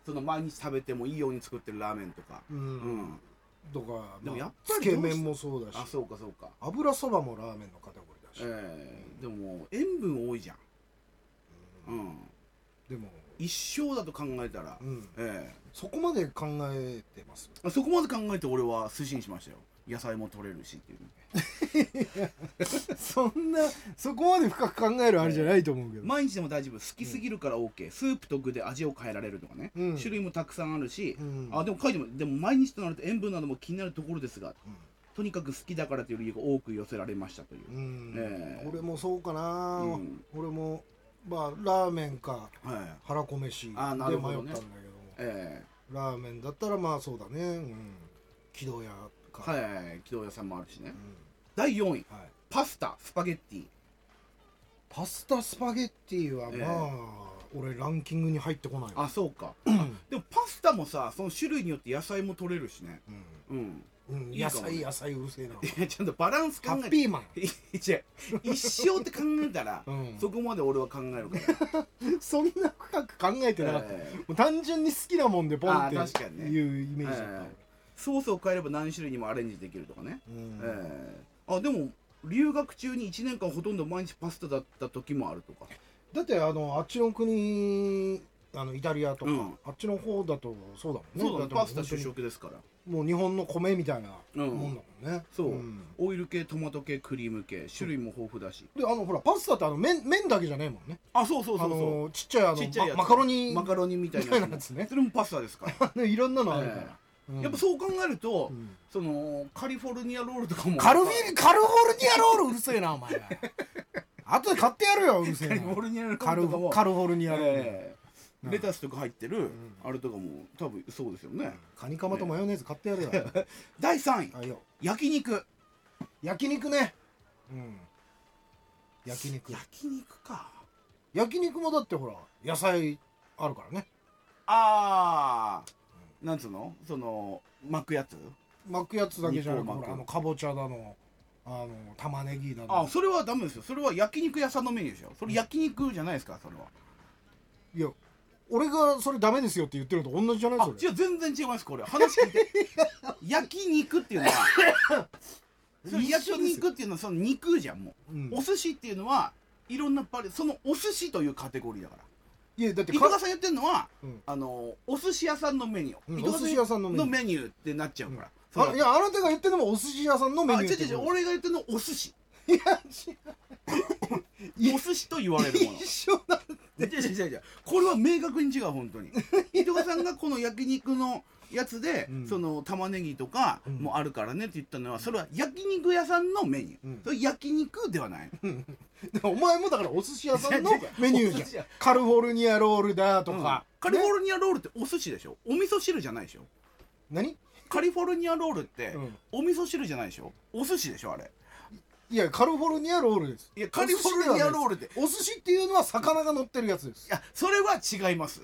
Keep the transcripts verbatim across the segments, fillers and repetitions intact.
その毎日食べてもいいように作ってるラーメンとか、 うん、うん、とか、 でもやっぱりつけ麺もそうだし、 あ、そうかそうか、 油そばもラーメンのカテゴリーだし、 えー、でも塩分多いじゃん、うん、うん、 でも一生だと考えたら、 うん、 えー、 そこまで考えてます。 そこまで考えて俺は寿司にしましたよ。野菜も取れるしっていうそんなそこまで深く考えるあれじゃないと思うけど、 毎日でも大丈夫、好きすぎるから OK、うん、スープと具で味を変えられるとかね、うん、種類もたくさんあるし、うん、あでも書いてもでも毎日となると塩分なども気になるところですが、うん、とにかく好きだからという理由が多く寄せられましたという、うん、 えー、俺もそうかな、うん、俺もまあラーメンか腹米飯で迷ったんだけど、はい、どね、えー、ラーメンだったらまあそうだね、うん、木戸屋か、 はいはいはい、木戸屋さんもあるしね、うん、だいよんい、はい、パスタスパゲッティ。 パスタスパゲッティはまあ、えー、俺ランキングに入ってこない。 あ、そうかでもパスタもさ、その種類によって野菜も取れるしね、うん、うんうん、野菜野菜うるせえな。 いやちゃんとバランス考えて、 ハッピーマン一生って考えたら、うん、そこまで俺は考えるからそんな深く考えてなかった、えー、もう単純に好きなもんでポンっていうイメージだった、えー、 ソースを変えれば何種類にもアレンジできるとかね、うん、えー、あでも留学中にいちねんかんほとんど毎日パスタだった時もあるとか。 だってあのあっちの国、あのイタリアとか、うん、あっちの方だとそうだもんね。 そうだね、パスタ主食ですから、 もう日本の米みたいなもんだもんね、 うん、そう、うん、オイル系、トマト系、クリーム系、種類も豊富だし、 であのほらパスタってあの 麺, 麺だけじゃねえもんね。 あ、そうそうそうそう、あのちっちゃいあのちっちゃいやつ、マカロニマカロニみたいなやつね、それもパスタですからいろんなのあるから、えーうん、やっぱそう考えると、うん、そのカリフォルニアロールとかもカルフィカルフォルニアロールうるせえなお前後で買ってやるようるせえな。 カリフォルニアロールとかもカルフォルニアロール、 えー、レタスとか入ってる、うん、あれとかも多分そうですよね、うん、 カニカマとマヨネーズ買ってやるよ、えー、 だいさんい、焼肉。 焼肉ね、うん、焼肉焼肉か。 焼肉もだってほら野菜あるからね。 ああ、なんつうの、その巻くやつ巻くやつだけじゃなくて、あのかぼちゃだの、あの玉ねぎだの。 あ、それはダメですよ。それは焼肉屋さんのメニューでしょ。それ焼肉じゃないですか、それは。 いや俺がそれダメですよって言ってるのと同じじゃないですか。 いや全然違います。これ話聞いて焼肉っていうのは焼肉っていうのはその肉じゃん、もう、うん、お寿司っていうのはいろんなパレ、そのお寿司というカテゴリーだから。いやだって伊藤さん言ってるのは、うん、あのお寿司屋さんのメニュー、うん、お寿司屋さんのメニューってなっちゃうから、 うん、あいやあなたが言ってるのもお寿司屋さんのメニューって。 あ、違う違う、俺が言ってるのはお寿司。いや違うお寿司と言われるもの一緒なんで。 違う違う違う、これは明確に違う。本当に伊藤さんがこの焼肉のやつで、うん、その玉ねぎとかもあるからねって言ったのは、それは焼肉屋さんのメニュー、うん、それ焼肉ではないお前もだからお寿司屋さんのメニューじゃんカリフォルニアロールだとか、うん、 カリフォルニアロールってお寿司でしょ、お味噌汁じゃないでしょ。 何カリフォルニアロールって、うん、お味噌汁じゃないでしょ、お寿司でしょあれ。 いやカリフォルニアロールです。 いやカリフォルニアロールってお寿司っていうのは魚が乗ってるやつです。 いやそれは違います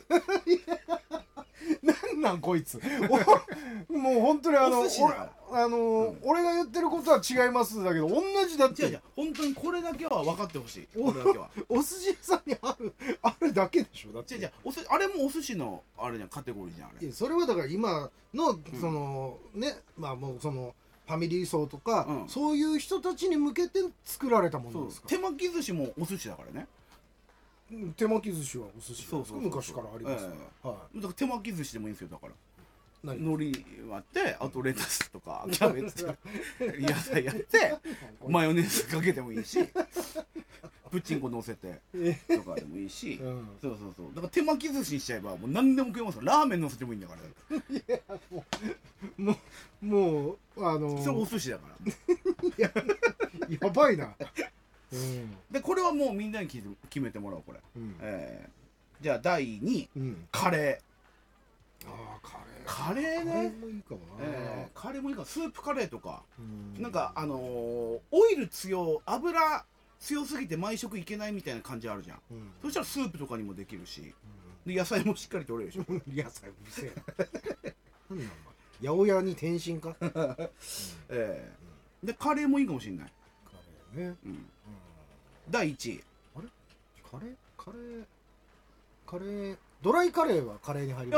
なんなんこいつもう本当にあの俺あの、うん、俺が言ってることは違いますだけど同じだって。 違う違う、本当にこれだけは分かってほしい。これだけはお寿司屋さんにあるあるだけでしょ。だって違う違う、おすあれもお寿司のあれじゃん、カテゴリーじゃんあれ。 いやそれはだから今のその、うん、ねまあもうそのファミリー層とか、うん、そういう人たちに向けて作られたものですか。 手巻き寿司もお寿司だからね。 手巻き寿司はお寿司ですか。昔からありますから、えーはい、 だから手巻き寿司でもいいんですよ。だから海苔割ってあとレタスとかキャベツ野菜やってマヨネーズかけてもいいしプッチンコ乗せてとかでもいいし、うん、そうそうそう、だから手巻き寿司にしちゃえばもう何でも食えますよ。ラーメン乗せてもいいんだから。 いやもうもうもうあのー、 それお寿司だからや, やばいな、うん、 でこれはもうみんなに決めてもらおうこれ、うん、えー、じゃあだいにい、うん、カレー。 ああカレーカレーね。 カレーもいいかもな、 えー、カレーもいいか。スープカレーとか、うん、なんかあのー、オイル強油強すぎて毎食いけないみたいな感じあるじゃん、うん、そしたらスープとかにもできるし、うん、で野菜もしっかり取れるでしょ野菜うるせえななんなんだ八百屋に転身か、うん、 えー、でカレーもいいかもしれない。 カレーね、うんうん、 だいいちいあれカレーカレーカレードライカレーはカレーに入ります。